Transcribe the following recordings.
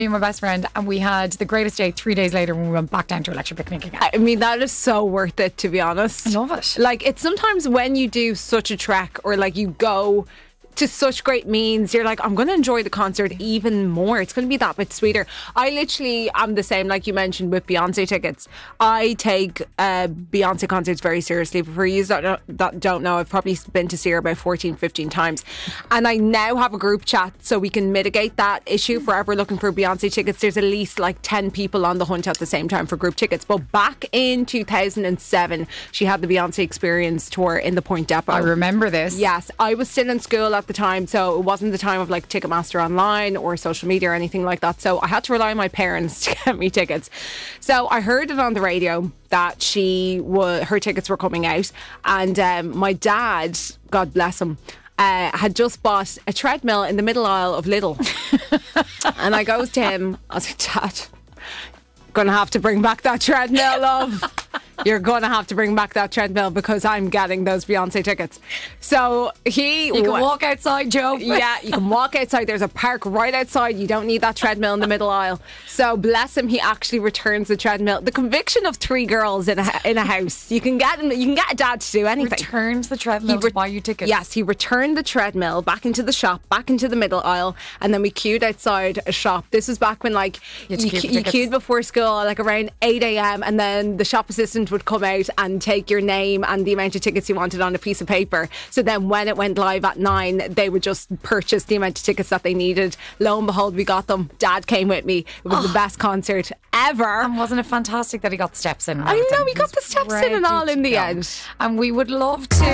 Me and my best friend, and we had the greatest day 3 days later when we went back down to Electric Picnic again. I mean, that is so worth it, to be honest. I love it. Like, it's sometimes when you do such a trek or like you go to such great means, you're like, I'm going to enjoy the concert even more. It's going to be that bit sweeter. I literally am the same, like you mentioned, with Beyonce tickets. I take Beyonce concerts very seriously. For you that don't know, I've probably been to see her about 14, 15 times. And I now have a group chat so we can mitigate that issue. For ever looking for Beyonce tickets, there's at least like 10 people on the hunt at the same time for group tickets. But back in 2007, she had the Beyonce Experience tour in the Point Depot. I remember this. Yes, I was still in school at the time, so it wasn't the time of like Ticketmaster online or social media or anything like that. So I had to rely on my parents to get me tickets. So I heard it on the radio that her tickets were coming out, and my dad, God bless him, had just bought a treadmill in the middle aisle of Lidl. And I goes to him, I was like, Dad, gonna have to bring back that treadmill, love. You're gonna have to bring back that treadmill because I'm getting those Beyonce tickets. So you can walk outside, Joe. Yeah, you can walk outside. There's a park right outside. You don't need that treadmill in the middle aisle. So bless him, he actually returns the treadmill. The conviction of 3 girls in a house. You can get a dad to do anything. Returns the treadmill to buy you tickets. Yes, he returned the treadmill back into the shop, back into the middle aisle, and then we queued outside a shop. This was back when like you queued before school, like around 8 a.m, and then the shop assistant would come out and take your name and the amount of tickets you wanted on a piece of paper. So then when it went live at 9, they would just purchase the amount of tickets that they needed. Lo and behold, we got them. Dad came with me. It was the best concert ever. And wasn't it fantastic that he got the steps in? I know, he got the steps in and all in the end. And we would love to.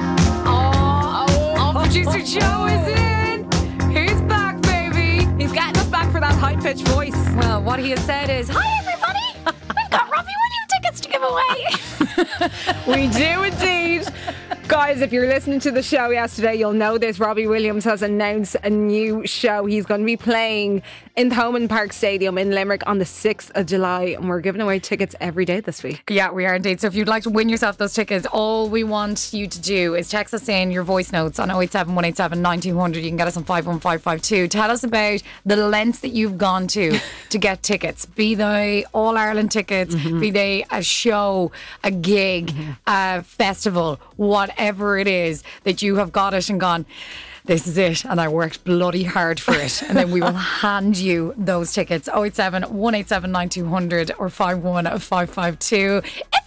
Producer Joe is in. He's back, baby. He's getting us back for that high-pitched voice. Well, what he has said is, hi everybody, we've got Robbie Williams tickets to give away. We do indeed. Guys, if you're listening to the show yesterday, you'll know this. Robbie Williams has announced a new show. He's going to be playing in the Thomond Park Stadium in Limerick on the 6th of July, and we're giving away tickets every day this week. Yeah, we are indeed. So if you'd like to win yourself those tickets, all we want you to do is text us in your voice notes on 087 187 9200. You can get us on 51552. Tell us about the lengths that you've gone to get tickets, be they All Ireland tickets, be they a show, a gig, a festival, whatever it is that you have got it and gone, this is it, and I worked bloody hard for it. And then we will hand you those tickets. 087 187 9200 or 51552. It's